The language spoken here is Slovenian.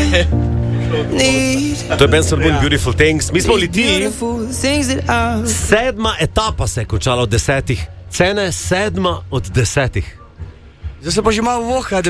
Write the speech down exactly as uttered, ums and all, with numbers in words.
To je Benson Boone, Beautiful Things. Mi smo v Litiji. Sedma etapa se je končala od desetih. Cene sedma od desetih. Zdaj se pa že malo voha,